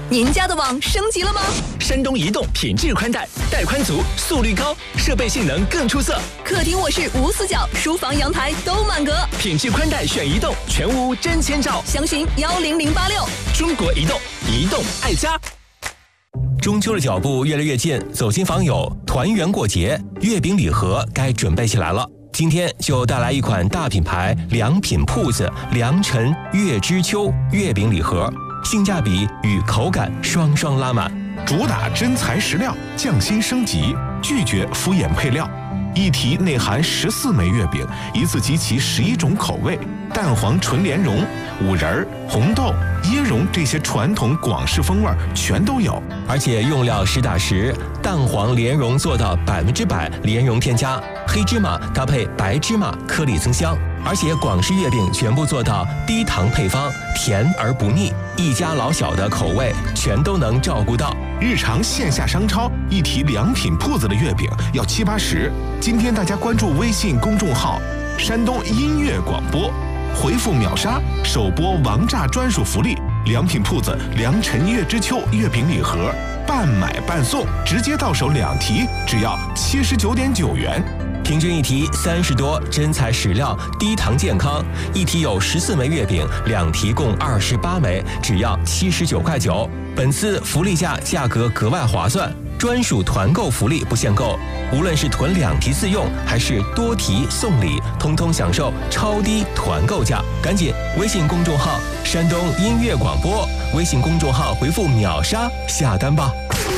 您家的网升级了吗？ 山东移动品质宽带，带宽足，速率高，设备性能更出色。 客厅卧室无死角，书房阳台都满格。 品质宽带选移动，全屋真千兆。 详询10086。 中国移动，移动爱家。中秋的脚步越来越近，走亲访友、团圆过节，月饼礼盒该准备起来了。今天就带来一款大品牌良品铺子良辰月之秋月饼礼盒，性价比与口感双双拉满， 主打真材实料，匠心升级，拒绝敷衍配料。一提内含14枚月饼，一次集齐11种口味，蛋黄纯莲蓉、五仁、红豆、椰蓉这些传统广式风味全都有， 而且用料实打实，蛋黄莲蓉做到100%莲蓉添加，黑芝麻搭配白芝麻颗粒增香，而且广式月饼全部做到低糖配方，甜而不腻，一家老小的口味全都能照顾到。 日常线下商超一提良品铺子的月饼要70-80，今天大家关注微信公众号山东音乐广播，回复秒杀首播王炸专属福利，良品铺子良辰月之秋月饼礼盒，半买半送，直接到手2提只要79.9元， 平均一提30多，真材实料，低糖健康。一提有14枚月饼，2提共28枚，只要79.9块。本次福利价格格外划算，专属团购福利不限购，无论是囤2提自用，还是多提送礼，通通享受超低团购价。赶紧微信公众号山东音乐广播，微信公众号回复秒杀下单吧。